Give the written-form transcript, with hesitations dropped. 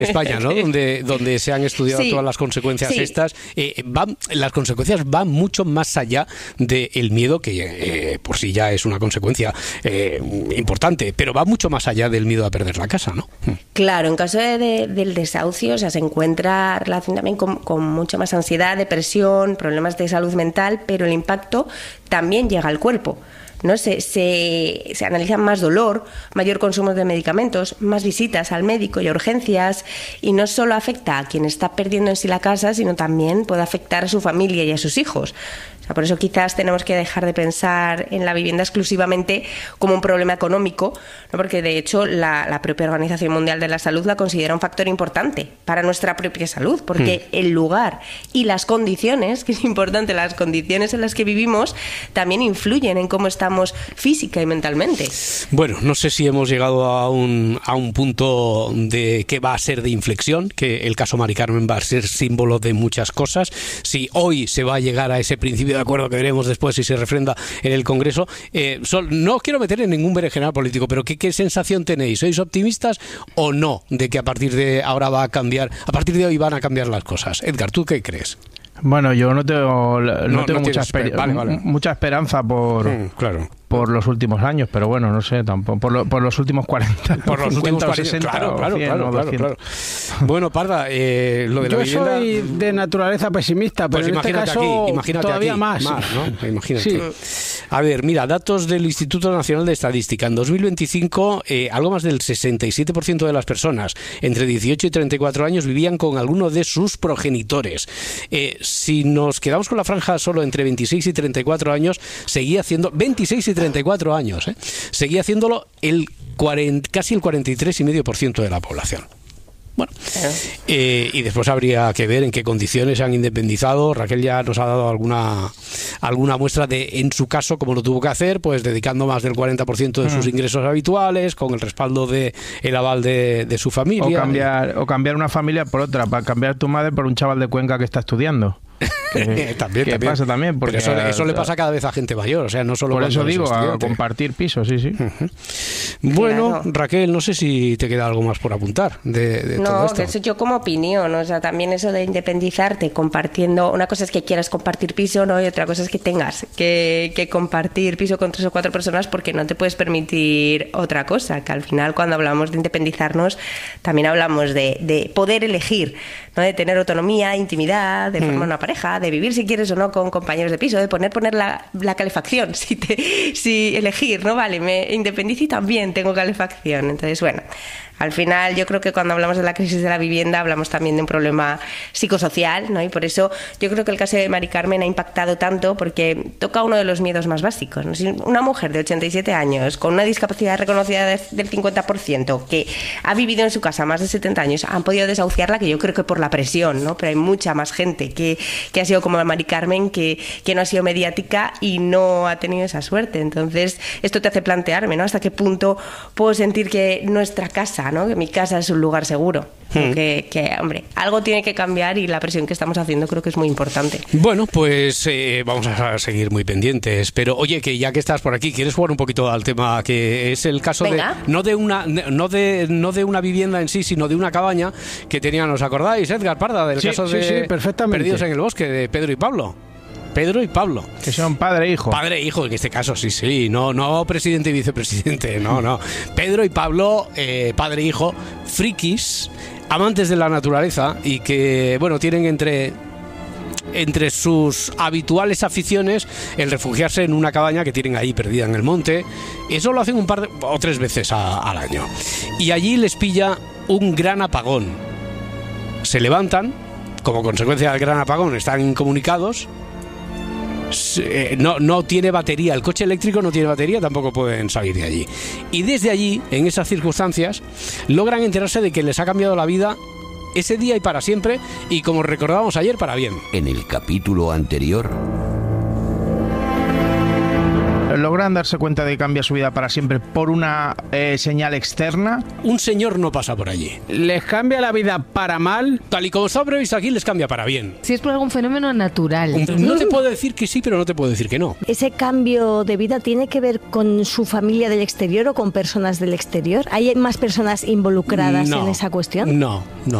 España, ¿no? Donde se han estudiado todas las consecuencias estas. Las consecuencias van mucho más allá del miedo, que por sí ya es una consecuencia importante, pero va mucho más allá del miedo a perder la casa, ¿no? Claro, en caso del desahucio, o sea, se encuentra relación también con mucha más ansiedad, depresión, problemas de salud mental, pero el impacto también llega al cuerpo, ¿no? Se analiza más dolor, mayor consumo de medicamentos, más visitas al médico y a urgencias, y no solo afecta a quien está perdiendo en sí la casa, sino también puede afectar a su familia y a sus hijos. O sea, por eso quizás tenemos que dejar de pensar en la vivienda exclusivamente como un problema económico, ¿no? Porque de hecho la propia Organización Mundial de la Salud la considera un factor importante para nuestra propia salud, porque el lugar y las condiciones, que es importante, las condiciones en las que vivimos, también influyen en cómo estamos física y mentalmente. Bueno, no sé si hemos llegado a un punto de que va a ser de inflexión, que el caso Mari Carmen va a ser símbolo de muchas cosas. Si hoy se va a llegar a ese principio de acuerdo que veremos después si se refrenda en el Congreso, no os quiero meter en ningún berenjenal político, pero ¿qué sensación tenéis? ¿Sois optimistas o no de que a partir de ahora va a cambiar, a partir de hoy van a cambiar las cosas? Edgar, ¿tú qué crees? Bueno, yo no tengo mucha esperanza claro, por los últimos años, pero bueno, no sé, tampoco por los últimos 40, por los 50 últimos 40, 60, claro. Bueno, Parda, lo de la yo vivienda... soy de naturaleza pesimista, pero pues en este caso todavía más, ¿no? Imagínate. Sí. A ver, mira, datos del Instituto Nacional de Estadística. En 2025, algo más del 67% de las personas entre 18 y 34 años vivían con alguno de sus progenitores. Si nos quedamos con la franja solo entre 26 y 34 años, seguía haciendo 26 y 34 años, seguía haciéndolo casi el 43,5% de la población. Bueno, y después habría que ver en qué condiciones se han independizado. Raquel ya nos ha dado alguna muestra de, en su caso, cómo lo tuvo que hacer, pues dedicando más del 40% de sus ingresos habituales, con el respaldo el aval de su familia. O cambiar una familia por otra, para cambiar tu madre por un chaval de Cuenca que está estudiando. También pasa también, porque eso le pasa cada vez a gente mayor, o sea, no solo por eso digo, a estudiante. compartir pisos, sí. Bueno, claro. Raquel, no sé si te queda algo más por apuntar de todo esto. No, eso yo como opinión, o sea, también eso de independizarte compartiendo, una cosa es que quieras compartir piso, ¿no? Y otra cosa es que tengas que compartir piso con 3 o 4 personas porque no te puedes permitir otra cosa, que al final cuando hablamos de independizarnos también hablamos de poder elegir, ¿no? De tener autonomía, intimidad, de formar una pareja, de vivir si quieres o no con compañeros de piso, de poner la calefacción, si elegir, ¿no? Vale, me independizo y también tengo calefacción. Entonces, bueno, al final yo creo que cuando hablamos de la crisis de la vivienda hablamos también de un problema psicosocial, ¿no? Y por eso yo creo que el caso de Mari Carmen ha impactado tanto, porque toca uno de los miedos más básicos, ¿no? Si una mujer de 87 años con una discapacidad reconocida del 50%, que ha vivido en su casa más de 70 años, han podido desahuciarla, que yo creo que por la presión, ¿no? Pero hay mucha más gente que ha sido como Mari Carmen, que no ha sido mediática y no ha tenido esa suerte. Entonces esto te hace plantearme, ¿no? Hasta qué punto puedo sentir que nuestra casa, ¿no? Que mi casa es un lugar seguro. Que, hombre, algo tiene que cambiar y la presión que estamos haciendo creo que es muy importante. Bueno, pues vamos a seguir muy pendientes. Pero oye, que ya que estás por aquí, ¿quieres jugar un poquito al tema que es el caso Venga. no de una vivienda en sí, sino de una cabaña que tenían, ¿os acordáis, Edgar Parda, del caso de perfectamente. Perdidos en el Bosque, de Pedro y Pablo? Pedro y Pablo. Que son padre e hijo. Padre e hijo, en este caso, sí. No presidente y vicepresidente, no. Pedro y Pablo, padre e hijo, frikis, amantes de la naturaleza y que, bueno, tienen entre sus habituales aficiones el refugiarse en una cabaña que tienen ahí perdida en el monte. Eso lo hacen un par o 3 veces al año. Y allí les pilla un gran apagón. Se levantan, como consecuencia del gran apagón, están incomunicados. No tiene batería, el coche eléctrico no tiene batería, tampoco pueden salir de allí. Y desde allí, en esas circunstancias, logran enterarse de que les ha cambiado la vida ese día y para siempre, y como recordábamos ayer, para bien. En el capítulo anterior... ¿logran darse cuenta de que cambia su vida para siempre por una señal externa? Un señor no pasa por allí. ¿Les cambia la vida para mal? Tal y como está previsto aquí, les cambia para bien. Si es por algún fenómeno natural. No te puedo decir que sí, pero no te puedo decir que no. ¿Ese cambio de vida tiene que ver con su familia del exterior o con personas del exterior? ¿Hay más personas involucradas en esa cuestión? No.